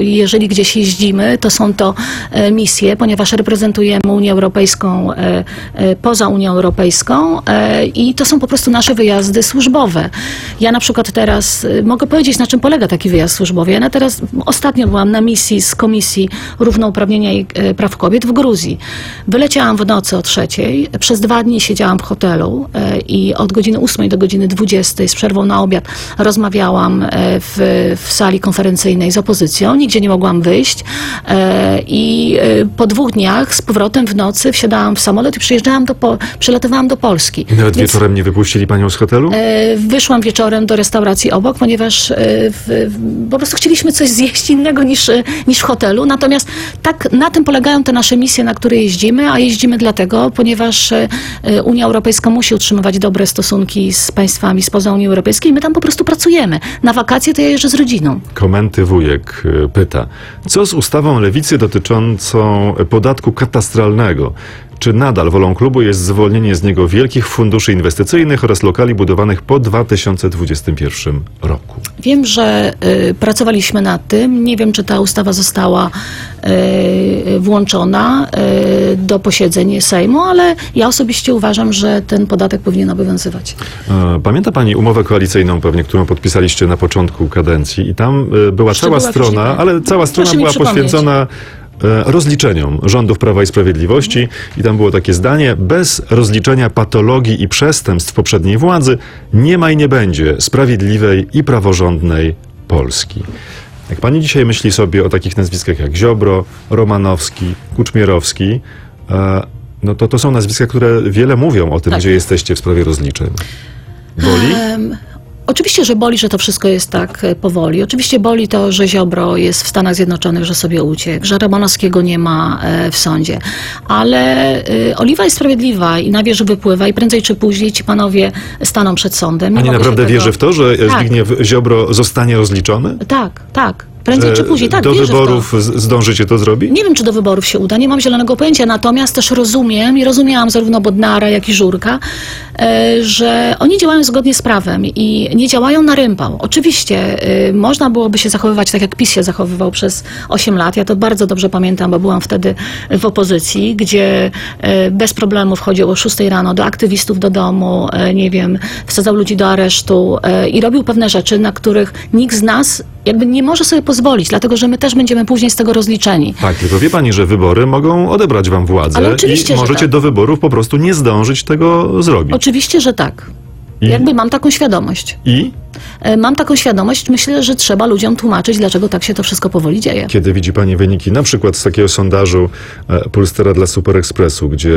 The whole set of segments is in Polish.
i jeżeli gdzieś jeździmy, to są to misje, ponieważ reprezentujemy Unię Europejską poza Unią Europejską i to są po prostu nasze wyjazdy służbowe. Ja na przykład teraz mogę powiedzieć, na czym polega taki wyjazd służbowy. Ja teraz ostatnio byłam na misji z Komisji Równouprawnienia i Praw Kobiet w Gruzji. Wyleciałam w nocy o 3:00, przez 2 dni siedziałam w hotelu i od godziny 8 do godziny 20 z przerwą na obiad rozmawiałam w sali konferencyjnej z opozycją. Nigdzie nie mogłam wyjść i po 2 dniach z powrotem w nocy wsiadałam w samolot i przylatywałam do Polski. I nawet wieczorem nie wypuścili panią z hotelu? Wyszłam wieczorem do restauracji obok, ponieważ po prostu chcieliśmy coś zjeść innego niż w hotelu. Natomiast tak na tym polegają te nasze misje, na które jeździmy, a jeździmy dlatego, ponieważ Unia Europejska musi utrzymywać dobre stosunki z państwami spoza Unii Europejskiej i my tam po prostu pracujemy. Na wakacje to ja jeżdżę z rodziną. Komenty Wujek pyta, co z ustawą Lewicy dotyczącą podatku katastralnego? Czy nadal wolą klubu jest zwolnienie z niego wielkich funduszy inwestycyjnych oraz lokali budowanych po 2021 roku? Wiem, że pracowaliśmy nad tym. Nie wiem, czy ta ustawa została włączona do posiedzeń Sejmu, ale ja osobiście uważam, że ten podatek powinien obowiązywać. Pamięta pani umowę koalicyjną pewnie, którą podpisaliście na początku kadencji i tam była cała strona, ale cała strona była poświęcona rozliczeniom rządów Prawa i Sprawiedliwości i tam było takie zdanie: bez rozliczenia patologii i przestępstw poprzedniej władzy nie ma i nie będzie sprawiedliwej i praworządnej Polski. Jak pani dzisiaj myśli sobie o takich nazwiskach jak Ziobro, Romanowski, Kuczmierowski, no to są nazwiska, które wiele mówią o tym, tak, gdzie jesteście w sprawie rozliczeń. Boli? Oczywiście, że boli, że to wszystko jest tak powoli. Oczywiście boli to, że Ziobro jest w Stanach Zjednoczonych, że sobie uciekł, że Romanowskiego nie ma w sądzie. Ale oliwa jest sprawiedliwa i na wierzch wypływa i prędzej czy później ci panowie staną przed sądem. Pani naprawdę wierzy w to, że Zbigniew Ziobro zostanie rozliczony? Tak, tak. Prędzej czy później, tak, do wyborów zdążycie to zrobić? Nie wiem, czy do wyborów się uda, nie mam zielonego pojęcia, natomiast też rozumiem i rozumiałam zarówno Bodnara, jak i Żurka, że oni działają zgodnie z prawem i nie działają na rympał. Oczywiście można byłoby się zachowywać tak, jak PiS się zachowywał przez 8 lat. Ja to bardzo dobrze pamiętam, bo byłam wtedy w opozycji, gdzie bez problemu wchodził o 6 rano do aktywistów do domu, nie wiem, wsadzał ludzi do aresztu i robił pewne rzeczy, na których nikt z nas jakby nie może sobie pozwolić, dlatego że my też będziemy później z tego rozliczeni. Tak, tylko wie pani, że wybory mogą odebrać wam władzę i możecie do wyborów po prostu nie zdążyć tego zrobić. Oczywiście, że tak. Jakby mam taką świadomość. I? Mam taką świadomość. Myślę, że trzeba ludziom tłumaczyć, dlaczego tak się to wszystko powoli dzieje. Kiedy widzi pani wyniki, na przykład z takiego sondażu Polstera dla Super Expressu, gdzie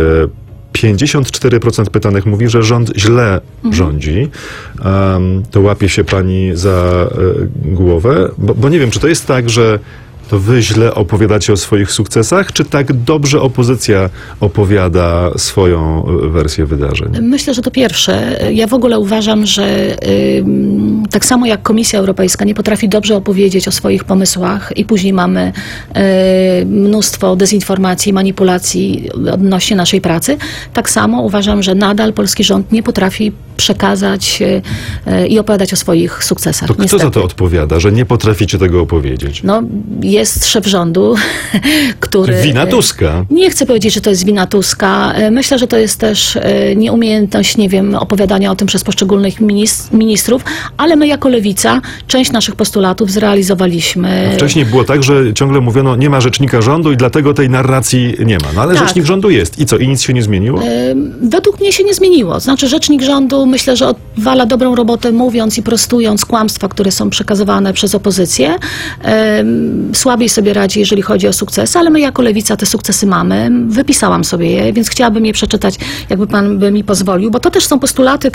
54% pytanych mówi, że rząd źle rządzi, to łapie się pani za głowę? Bo nie wiem, czy to jest tak, że to wy źle opowiadacie o swoich sukcesach, czy tak dobrze opozycja opowiada swoją wersję wydarzeń? Myślę, że to pierwsze. Ja w ogóle uważam, że tak samo jak Komisja Europejska nie potrafi dobrze opowiedzieć o swoich pomysłach i później mamy mnóstwo dezinformacji, manipulacji odnośnie naszej pracy, tak samo uważam, że nadal polski rząd nie potrafi przekazać i opowiadać o swoich sukcesach. To kto niestety. za to odpowiada, że nie potraficie tego opowiedzieć? No, jest szef rządu, który... Wina Tuska. Nie chcę powiedzieć, że to jest wina Tuska. Myślę, że to jest też nieumiejętność, nie wiem, opowiadania o tym przez poszczególnych ministrów, ale my jako Lewica część naszych postulatów zrealizowaliśmy. Wcześniej było tak, że ciągle mówiono, nie ma rzecznika rządu i dlatego tej narracji nie ma. No ale tak. Rzecznik rządu jest. I co? I nic się nie zmieniło? Według mnie się nie zmieniło. Znaczy rzecznik rządu myślę, że odwala dobrą robotę mówiąc i prostując kłamstwa, które są przekazywane przez opozycję. Słabiej sobie radzi, jeżeli chodzi o sukcesy, ale my jako Lewica te sukcesy mamy. Wypisałam sobie je, więc chciałabym je przeczytać, jakby pan by mi pozwolił, bo to też są postulaty,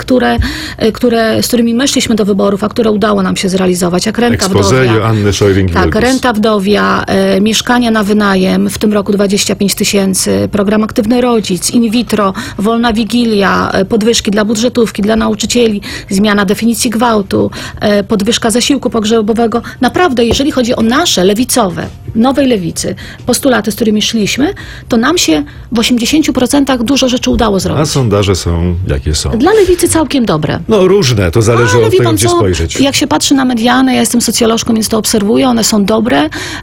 z którymi my szliśmy do wyborów, a które udało nam się zrealizować, jak renta Exposé wdowia. Joanny Scheuring-Wielgus. Tak, renta wdowia, mieszkania na wynajem, w tym roku 25 000, program Aktywny Rodzic, in vitro, wolna wigilia, podwyżki dla budżetówki, dla nauczycieli, zmiana definicji gwałtu, podwyżka zasiłku pogrzebowego. Naprawdę, jeżeli chodzi o nasze lewicowe, nowej lewicy, postulaty, z którymi szliśmy, to nam się w 80% dużo rzeczy udało zrobić. A sondaże są jakie są? Dla lewicy całkiem dobre. No różne, to zależy Ale od wie tego, pan gdzie co? spojrzeć. Jak się patrzy na mediany, ja jestem socjolożką, więc to obserwuję, one są dobre.